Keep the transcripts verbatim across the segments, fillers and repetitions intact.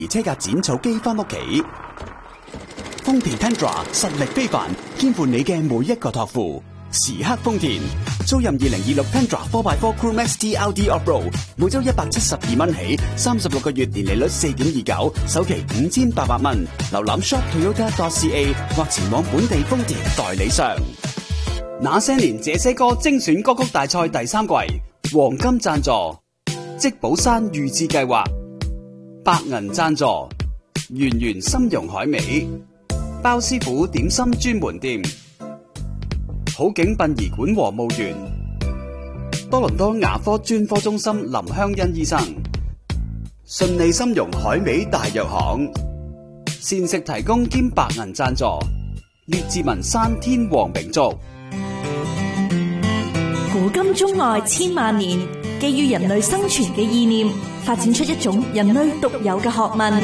而車架剪草機返屋企。豐田 Tundra 實力非凡，肩負你嘅每一個託付。時刻豐田，租任二零二六 Tundra 四 by 四 Crew Max T L D Off-Road， 每周一百七十二蚊起，三十六個月年利率四點二九，首期五千八百蚊。瀏覽 shop toyota dot c a 或前往本地豐田代理商。那些年這些歌精選歌曲大賽第三季，黃金贊助，積寶山預置計劃，白銀贊助，圓圓參茸海味，包師傅點心專門店，好景殯儀館和墓園，多倫多牙科專科中心林香欣醫生，順利參茸海味大藥行，膳食提供兼白銀贊助，列治文山天皇名族。 古今中外千萬年，基於人類生存嘅意念，發展出一種人類獨有嘅學問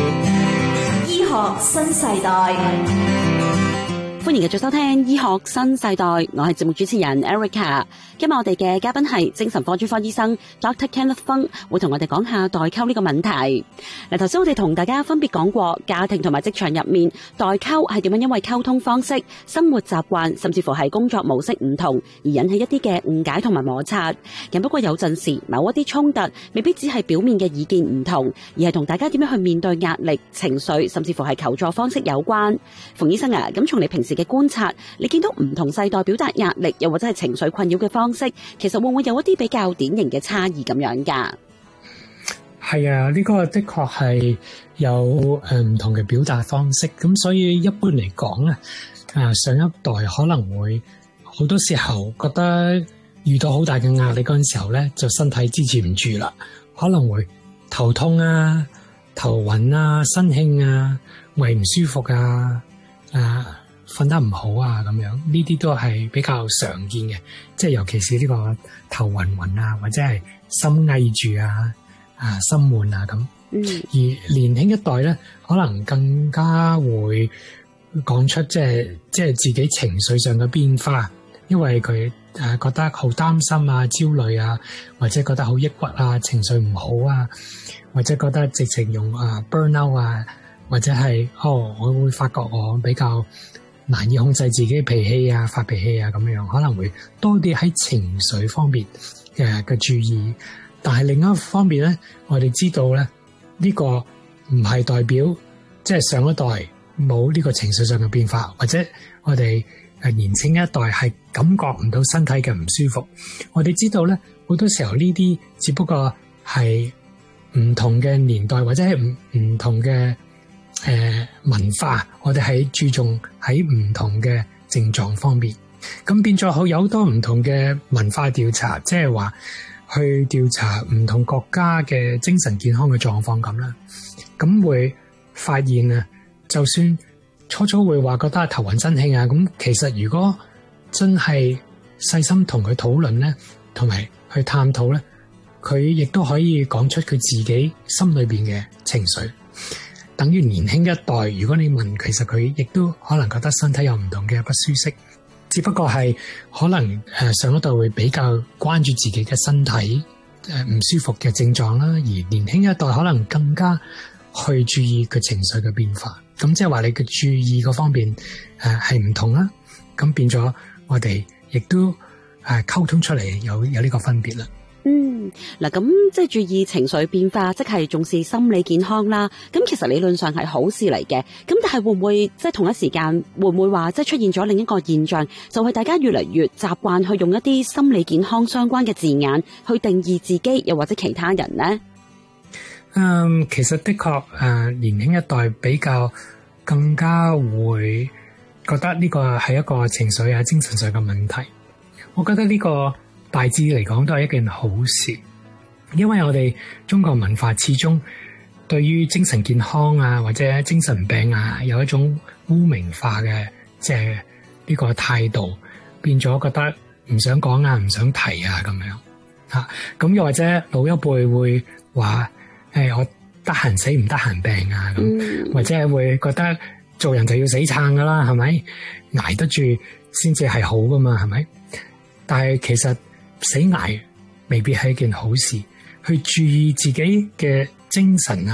——醫學新世代。 歡迎繼續收聽醫學新世代，我係節目主持人 Erica。今日我哋嘅嘉賓係精神科專科醫生 Doctor Kenneth Fung， 會同我哋講下代溝呢個問題。嗱，頭先我哋同大家分別講過家庭同埋職場入面代溝係點樣因為溝通方式、生活習慣，甚至乎係工作模式唔同而引起一啲嘅誤解同埋摩擦。咁不過有陣時某一啲衝突未必只係表面嘅意見唔同，而係同大家點樣去面對壓力、情緒，甚至乎係求助方式有關。馮醫生啊，咁從你平時嘅觀察，你見到唔同世代表達壓力又或者係情緒困擾嘅方式，其實會唔會有一啲比較典型嘅差異咁樣噶？ 係啊，呢個的確係有誒唔同嘅表達方式，咁所以一般嚟講咧，誒上一代可能會好多時候覺得遇到好大嘅壓力嗰陣時候咧，就身體支持唔住啦，可能會頭痛啊、頭暈啊、身興啊、胃唔舒服啊、啊瞓得唔好啊，咁樣呢啲都係比較常見嘅，即係尤其是呢個頭暈暈啊，或者係心翳住啊、啊心悶啊咁。嗯。而年輕一代咧，可能更加會講出即係即係自己情緒上嘅變化，因為佢誒覺得好擔心啊、焦慮啊，或者覺得好抑鬱啊、情緒唔好啊，或者覺得直情用啊 burnout 啊，或者係哦，我會發覺我比較難以控制自己脾氣啊、發脾氣啊咁樣，可能會多啲喺情緒方面嘅嘅注意。但係另一方面咧，我哋知道咧，呢個唔係代表即係上一代冇呢個情緒上嘅變化，或者我哋誒年輕一代係感覺唔到身體嘅唔舒服。我哋知道咧，好多時候呢啲只不過係唔同嘅年代，或者係唔唔同嘅誒、呃，文化，我哋係注重喺唔同嘅症狀方面，咁變咗好有好多唔同嘅文化調查，即係話去調查唔同國家嘅精神健康嘅狀況咁啦，咁會發現啊，就算初初會話覺得頭暈身興啊，咁其實如果真係細心同佢討論咧，同埋去探討咧，佢亦都可以講出佢自己心裏邊嘅情緒。等於年輕一代，如果你問，其實佢亦都可能覺得身體有唔同嘅不舒適，只不過係可能誒上一代會比較關注自己嘅身體誒唔舒服嘅症狀啦，而年輕一代可能更加去注意佢情緒嘅變化。咁即係話你嘅注意嗰方面誒係唔同啦，咁變咗我哋亦都誒溝通出嚟有有呢個分別啦。 嗯，嗱，咁即係注意情緒變化，即係重視心理健康啦。咁其實理論上係好事嚟嘅。咁但係會唔會即係同一時間會唔會話即係出現咗另一個現象，就係大家越嚟越習慣去用一啲心理健康相關嘅字眼去定義自己，又或者其他人呢？ 嗯，其實的確誒，年輕一代比較更加會覺得呢個係一個情緒啊、精神上嘅問題。我覺得呢個大致嚟講都係一件好事，因為我哋中國文化始終對於精神健康啊或者精神病啊有一種污名化嘅即係呢個態度，變咗覺得唔想講啊、唔想提啊咁樣嚇。咁又或者老一輩會話誒，我得閒死唔得閒病啊咁，嗯、或者係會覺得做人就要死撐噶啦，係咪？捱得住先至係好噶嘛，係咪？但係其實死捱未必係一件好事，去注意自己嘅精神啊、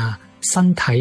身體